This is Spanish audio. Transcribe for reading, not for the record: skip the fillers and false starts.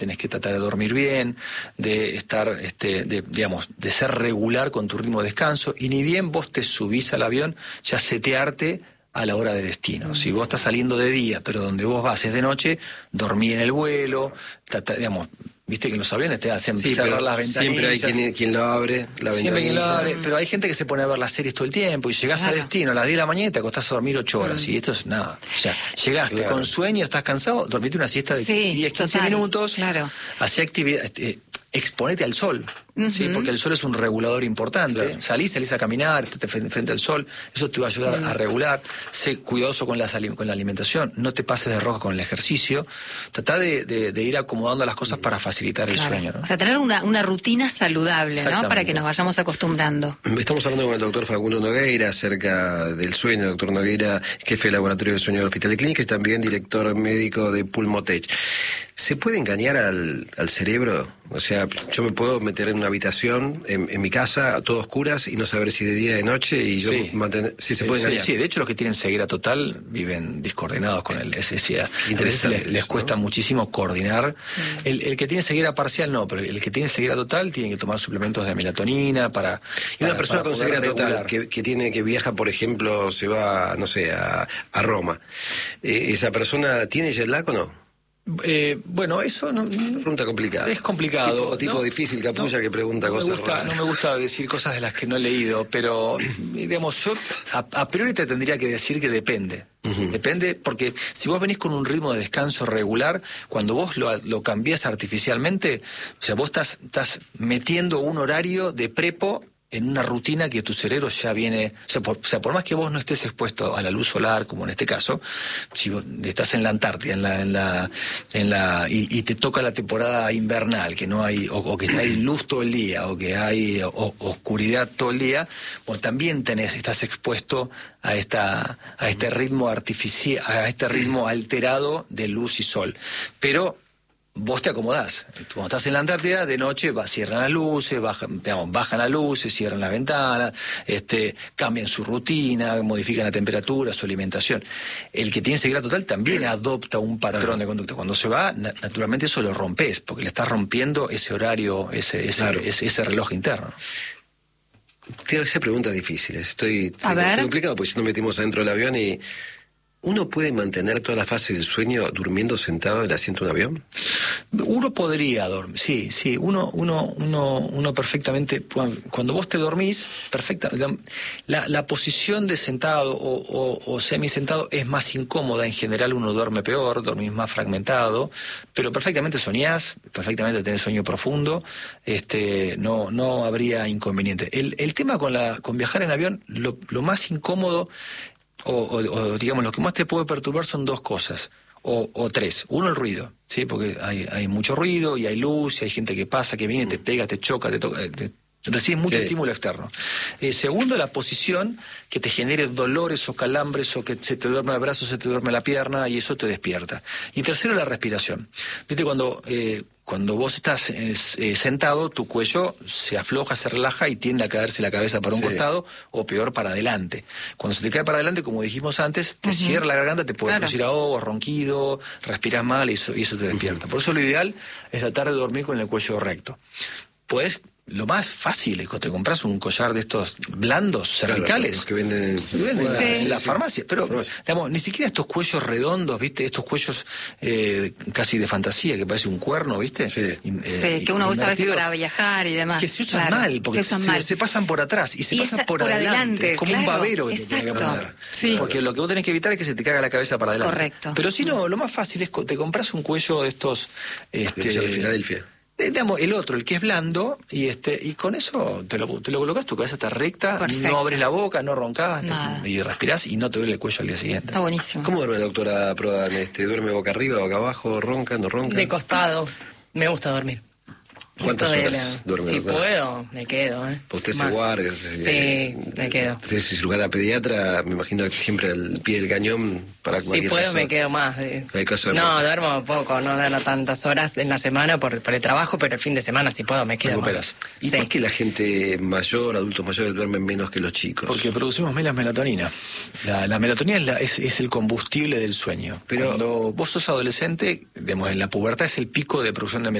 tenés que tratar de dormir bien, de estar, digamos, de ser regular con tu ritmo de descanso, y ni bien vos te subís al avión, ya setearte a la hora de destino. Si vos estás saliendo de día, pero donde vos vas es de noche, dormí en el vuelo, digamos, viste que en los aviones te hacen cerrar las ventanillas. Siempre hay quien lo abre, la Siempre quien lo ventanilla. abre, pero hay gente que se pone a ver las series todo el tiempo y llegás a destino a las 10 de la mañana y te acostás a dormir 8 horas. Y esto es nada. O sea, llegaste con sueño, estás cansado, dormite una siesta de 10, 15 minutos. Claro. Hacé actividad, exponete al sol. ¿Sí? Porque el sol es un regulador importante. Claro. Salís a caminar, frente al sol, eso te va a ayudar a regular. Sé cuidadoso con la alimentación, no te pases de roja con el ejercicio. Tratá de ir acomodando las cosas para facilitar el sueño, ¿no? O sea, tener una rutina saludable, ¿no? Para que nos vayamos acostumbrando. Estamos hablando con el doctor Facundo Nogueira acerca del sueño. Doctor Nogueira, jefe de laboratorio de sueño del Hospital de Clínicas y también director médico de Pulmotec. ¿Se puede engañar al cerebro? O sea, yo me puedo meter en una habitación, en mi casa, a todo oscuras, y no saber si de día o de noche, y yo mantener... Sí, se puede engañar. Sí, de hecho los que tienen ceguera total viven discoordinados con el SSA. A veces les cuesta muchísimo coordinar. El que tiene ceguera parcial no, pero el que tiene ceguera total tiene que tomar suplementos de melatonina para... Y una persona con ceguera total, que viaja, por ejemplo, se va, no sé, a Roma, ¿esa persona tiene jet lag o no? Bueno, eso no... Pregunta complicada. Es complicado. Tipo difícil, Capulla, que pregunta cosas raras. No me gusta decir cosas de las que no he leído, pero, digamos, yo a priori te tendría que decir que depende. Depende, porque si vos venís con un ritmo de descanso regular, cuando vos lo cambiás artificialmente, o sea, vos estás metiendo un horario de prepo en una rutina que tu cerebro ya viene... O sea, por más que vos no estés expuesto a la luz solar, como en este caso, si vos estás en la Antártida, y te toca la temporada invernal, que no hay, o que hay luz todo el día, o que hay oscuridad todo el día, pues también estás expuesto a este ritmo artificial, a este ritmo alterado de luz y sol. Pero vos te acomodás. Cuando estás en la Antártida, de noche cierran las luces, bajan las luces, cierran las ventanas, cambian su rutina, modifican la temperatura, su alimentación. El que tiene ceguera total también adopta un patrón de conducta. Cuando se va, naturalmente eso lo rompes, porque le estás rompiendo ese horario, ese reloj interno. Te hago preguntas difíciles. Estoy complicado, porque si nos metimos adentro del avión y... ¿Uno puede mantener toda la fase del sueño durmiendo sentado en el asiento de un avión? Uno podría dormir, sí. Uno perfectamente, cuando vos te dormís, la posición de sentado o semisentado es más incómoda. En general uno duerme peor, dormís más fragmentado, pero perfectamente soñás, perfectamente tenés sueño profundo, no habría inconveniente. El tema con viajar en avión, lo más incómodo, o digamos, lo que más te puede perturbar son dos cosas, o tres. Uno, el ruido, ¿sí? Porque hay mucho ruido y hay luz y hay gente que pasa, que viene, te pega, te choca, te toca, recibes mucho estímulo externo. Segundo, la posición, que te genere dolores o calambres, o que se te duerme el brazo, se te duerme la pierna, y eso te despierta. Y tercero, la respiración. ¿Viste? Cuando vos estás sentado, tu cuello se afloja, se relaja y tiende a caerse la cabeza para un costado, o peor, para adelante. Cuando se te cae para adelante, como dijimos antes, te cierra la garganta, te puede producir ahogo, ronquido, respirás mal y eso te despierta. Por eso lo ideal es tratar de dormir con el cuello recto. Lo más fácil es que te compras un collar de estos blandos, cervicales, los que venden en la farmacia. Pero, digamos, ni siquiera estos cuellos redondos, ¿viste? Estos cuellos casi de fantasía, que parece un cuerno, ¿viste? Que uno usa a veces para viajar y demás. Que se usan mal, porque se pasan por atrás y se pasan por adelante. Es como un babero que te tiene que poner. Porque lo que vos tenés que evitar es que se te caiga la cabeza para adelante. Correcto. Pero si no, lo más fácil es que te compras un cuello de estos... de Filadelfia. Digamos, el otro, el que es blando, y con eso te lo colocas, tu cabeza está recta, no abres la boca, no roncás, y respirás y no te duele el cuello al día siguiente. Está buenísimo. ¿Cómo duerme la doctora Prodan? ¿Duerme boca arriba, boca abajo, ronca, no ronca? De costado. Me gusta dormir. ¿Cuántas horas duerme? Si puedo, me quedo. ¿Usted se guarda? Sí, me quedo. Usted es cirujana pediatra, me imagino que siempre al pie del cañón para cualquier Si puedo, caso. Me quedo más. Hay caso de duermo poco, no duermo tantas horas en la semana por el trabajo, pero el fin de semana, si puedo, me quedo más. ¿Y por qué la gente mayor, adultos mayores, duermen menos que los chicos? Porque producimos menos melatonina. La melatonina es el combustible del sueño. Pero cuando vos sos adolescente, digamos, en la pubertad es el pico de producción de melatonina.